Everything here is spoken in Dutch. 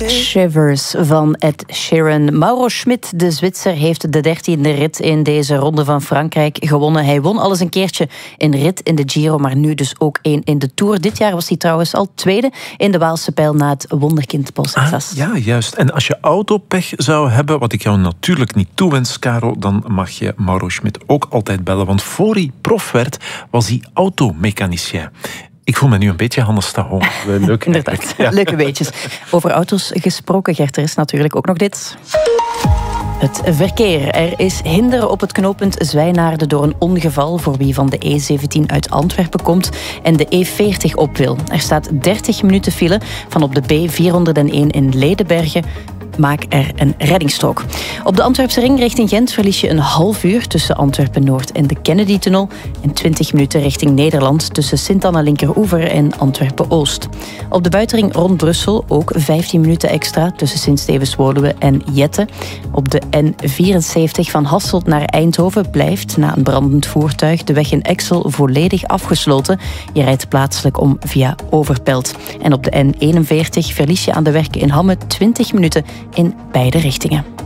Shivers van Ed Sheeran. Mauro Schmid, de Zwitser, heeft de 13e rit in deze ronde van Frankrijk gewonnen. Hij won al eens een keertje een rit in de Giro, maar nu dus ook één in de Tour. Dit jaar was hij trouwens al tweede in de Waalse Pijl na het wonderkind Paul Sassas. Ja, juist. En als je autopech zou hebben, wat ik jou natuurlijk niet toewens, Caro, dan mag je Mauro Schmid ook altijd bellen. Want voor hij prof werd, was hij automechanicien. Ik voel me nu een beetje Hannes Stahon. Leuk. Inderdaad, ja. Leuke weetjes. Over auto's gesproken, Gert, er is natuurlijk ook nog dit. Het verkeer. Er is hinder op het knooppunt Zwijnaarden door een ongeval voor wie van de E17 uit Antwerpen komt en de E40 op wil. Er staat 30 minuten file van op de B401 in Ledenbergen. Maak er een reddingsstrook. Op de Antwerpse ring richting Gent verlies je een half uur tussen Antwerpen-Noord en de Kennedy-tunnel en 20 minuten richting Nederland tussen Sint-Anna-Linkeroever en Antwerpen-Oost. Op de buitenring rond Brussel ook 15 minuten extra tussen Sint-Stevens-Woluwe en Jette. Op de N74 van Hasselt naar Eindhoven blijft na een brandend voertuig de weg in Exel volledig afgesloten. Je rijdt plaatselijk om via Overpelt. En op de N41 verlies je aan de werken in Hamme 20 minuten in beide richtingen.